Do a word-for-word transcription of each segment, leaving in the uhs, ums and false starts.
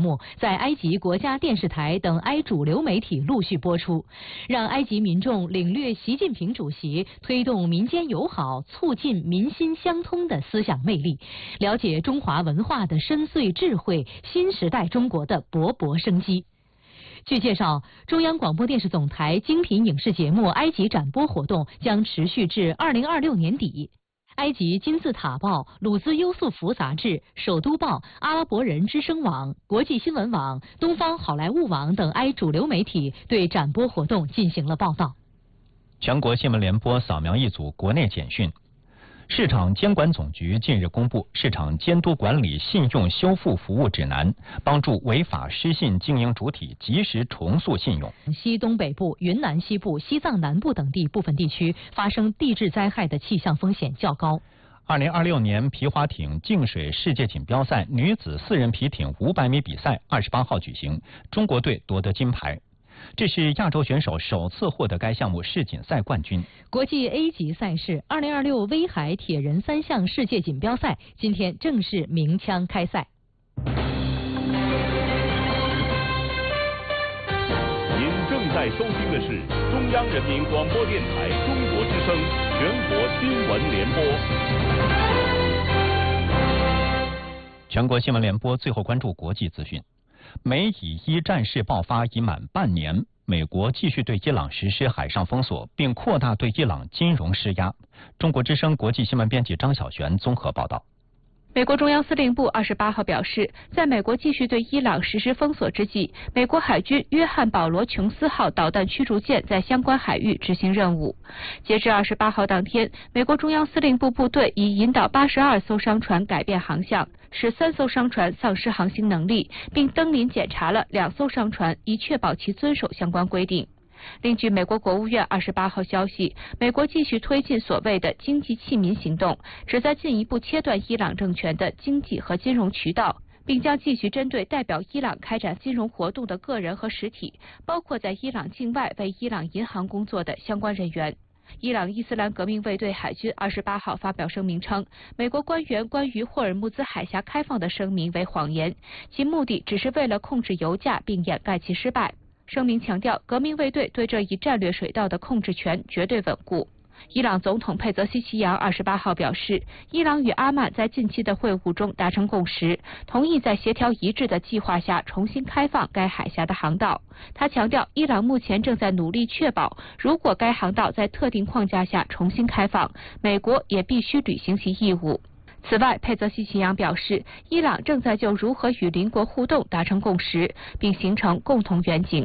目在埃及国家电视台等埃主流媒体陆续播出，让埃及民众领略习近平主席推动民间友好、促进民心相通的思想魅力，了解中华文化的深邃智慧、新时代中国的勃勃生机。据介绍，中央广播电视总台精品影视节目埃及展播活动将持续至二零二六年底。埃及金字塔报、鲁兹优素福杂志、首都报、阿拉伯人之声网、国际新闻网、东方好莱坞网等埃主流媒体对展播活动进行了报道。 全国新闻联播扫描一组国内简讯。市场监管总局近日公布《市场监督管理信用修复服务指南》，帮助违法失信经营主体及时重塑信用。 西东北部、云南西部、西藏南部等地部分地区发生地质灾害的气象风险较高。 二零二六年皮划艇净水世界锦标赛女子四人皮艇五百米比赛二十八号举行，中国队夺得金牌。这是亚洲选手首次获得该项目世锦赛冠军。 国际 A 级赛事二零二六威海铁人三项世界锦标赛今天正式鸣枪开赛。 您正在收听的是中央人民广播电台中国之声全国新闻联播。 全国新闻联播最后关注国际资讯。美以伊战事爆发已满半年，美国继续对伊朗实施海上封锁，并扩大对伊朗金融施压。中国之声国际新闻编辑张晓璇综合报道。 美国中央司令部二十八号表示，在美国继续对伊朗实施封锁之际，美国海军约翰保罗琼斯号导弹驱逐舰在相关海域执行任务。截至二十八号当天，美国中央司令部部队已引导八十二艘商船改变航向，使三艘商船丧失航行能力，并登临检查了两艘商船，以确保其遵守相关规定。另据美国国务院二十八号消息，美国继续推进所谓的经济弃民行动，旨在进一步切断伊朗政权的经济和金融渠道，并将继续针对代表伊朗开展金融活动的个人和实体，包括在伊朗境外为伊朗银行工作的相关人员。伊朗伊斯兰革命卫队海军二十八号发表声明称，美国官员关于霍尔木兹海峡开放的声明为谎言，其目的只是为了控制油价并掩盖其失败。声明强调，革命卫队对这一战略水道的控制权绝对稳固。伊朗总统佩泽西奇扬二十八号表示，伊朗与阿曼在近期的会晤中达成共识，同意在协调一致的计划下重新开放该海峡的航道。他强调，伊朗目前正在努力确保，如果该航道在特定框架下重新开放，美国也必须履行其义务。此外，佩泽西奇扬表示，伊朗正在就如何与邻国互动达成共识，并形成共同远景。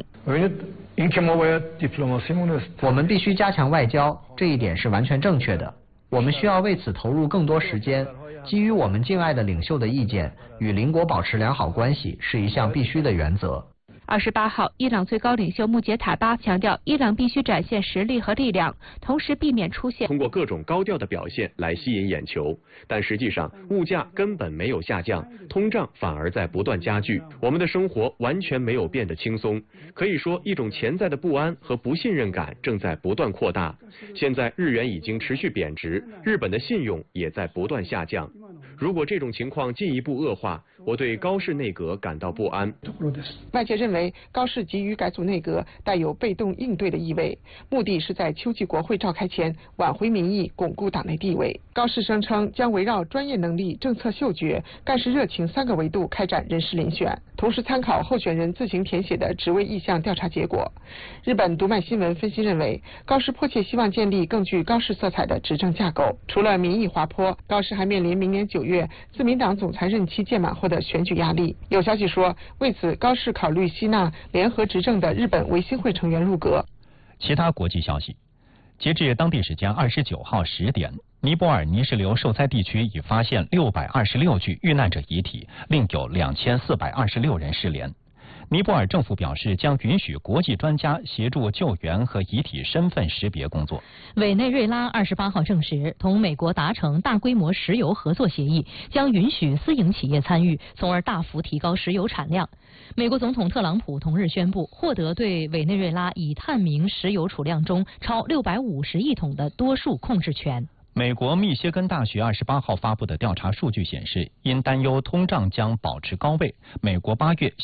我们必须加强外交，这一点是完全正确的。我们需要为此投入更多时间。基于我们敬爱的领袖的意见，与邻国保持良好关系是一项必须的原则。 二十八号，伊朗最高领袖穆杰塔巴强调，伊朗必须展现实力和力量，同时避免出现通过各种高调的表现来吸引眼球，但实际上物价根本没有下降，通胀反而在不断加剧，我们的生活完全没有变得轻松。可以说，一种潜在的不安和不信任感正在不断扩大。现在日元已经持续贬值，日本的信用也在不断下降。如果这种情况进一步恶化，我对高市内阁感到不安。 外界认为高市急于改组内阁带有被动应对的意味，目的是在秋季国会召开前挽回民意，巩固党内地位。高市声称将围绕专业能力、政策嗅觉、干事热情三个维度开展人事遴选，同时参考候选人自行填写的职位意向调查结果。日本读卖新闻分析认为，高市迫切希望建立更具高市色彩的执政架构。除了民意滑坡，高市还面临明年九月自民党总裁任期届满后的选举压力。有消息说，为此高市考虑吸纳联合执政的日本维新会成员入阁。 其他国际消息，截至当地时间二十九号十点，尼泊尔泥石流受灾地区已发现六百二十六具遇难者遗体，另有两千四百二十六人失联。尼泊尔政府表示，将允许国际专家协助救援和遗体身份识别工作。 委内瑞拉二十八号证实，同美国达成大规模石油合作协议，将允许私营企业参与，从而大幅提高石油产量。美国总统特朗普同日宣布，获得对委内瑞拉已探明石油储量中超六百五十亿桶的多数控制权。 美国密歇根大学二十八号发布的调查数据显示，因担忧通胀将保持高位，美国八月